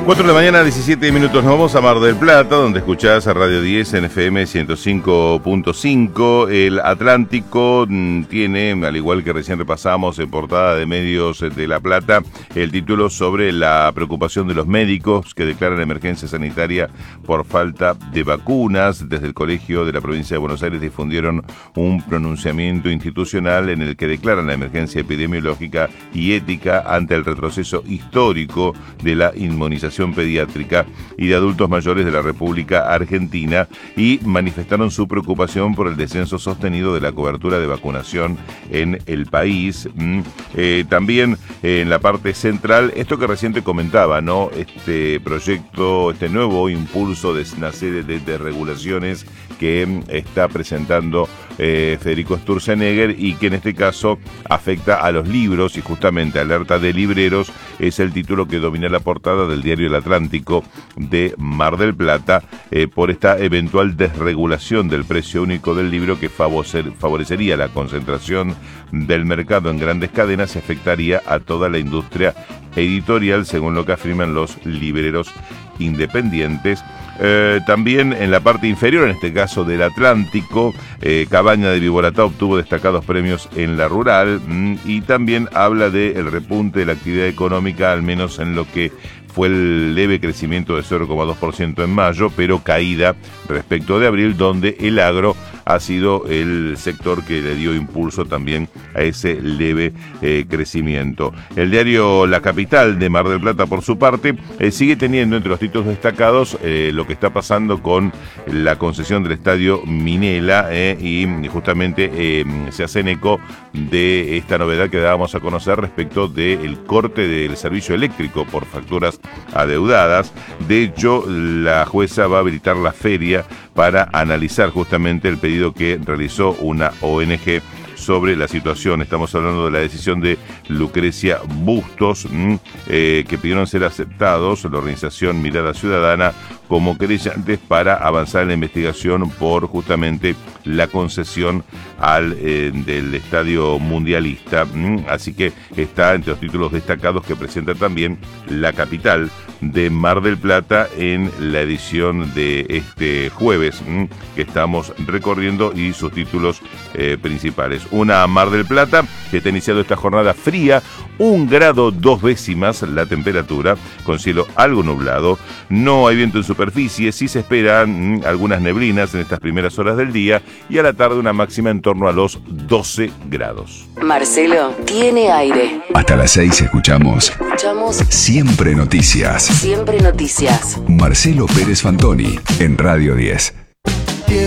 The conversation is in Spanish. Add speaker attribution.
Speaker 1: 4 de la mañana, 17 minutos. Nos vamos a Mar del Plata, donde escuchás a Radio 10 en FM 105.5. El Atlántico tiene, al igual que recién repasamos en portada de Medios de La Plata, el título sobre la preocupación de los médicos que declaran emergencia sanitaria por falta de vacunas. Desde el Colegio de la Provincia de Buenos Aires difundieron un pronunciamiento institucional en el que declaran la emergencia epidemiológica y ética ante el retroceso histórico de la inmunización pediátrica y de adultos mayores de la República Argentina, y manifestaron su preocupación por el descenso sostenido de la cobertura de vacunación en el país. También en la parte central, esto que recién te comentaba, ¿no? Este proyecto, este nuevo impulso de una serie de regulaciones que está presentando Federico Sturzenegger, y que en este caso afecta a los libros, y justamente Alerta de Libreros es el título que domina la portada del diario El Atlántico de Mar del Plata, por esta eventual desregulación del precio único del libro que favorecería la concentración del mercado en grandes cadenas y afectaría a toda la industria editorial, según lo que afirman los libreros independientes. También en la parte inferior, en este caso del Atlántico, Cabaña de Viboratá obtuvo destacados premios en la rural, y también habla del repunte de la actividad económica, al menos en lo que fue el leve crecimiento de 0,2% en mayo, pero caída respecto de abril, donde el agro ha sido el sector que le dio impulso también a ese leve crecimiento. El diario La Capital de Mar del Plata, por su parte, sigue teniendo entre los títulos destacados lo que está pasando con la concesión del estadio Minela, y justamente se hacen eco de esta novedad que dábamos a conocer respecto del corte del servicio eléctrico por facturas adeudadas. De hecho, la jueza va a habilitar la feria para analizar justamente el pedido que realizó una ONG sobre la situación. Estamos hablando de la decisión de Lucrecia Bustos, que pidieron ser aceptados la organización Mirada Ciudadana como querellantes para avanzar en la investigación por justamente la concesión del estadio mundialista. Así que está entre los títulos destacados que presenta también La Capital de Mar del Plata en la edición de este jueves que estamos recorriendo, y sus títulos principales. Una Mar del Plata que está iniciando esta jornada fría, 1 grado 2 décimas la temperatura, con cielo algo nublado, no hay viento en superficie, sí se esperan algunas neblinas en estas primeras horas del día, y a la tarde una máxima en torno a los 12 grados.
Speaker 2: Marcelo tiene aire.
Speaker 3: Hasta las 6 escuchamos Siempre Noticias.
Speaker 2: Siempre Noticias.
Speaker 3: Marcelo Pérez Fantoni en Radio 10.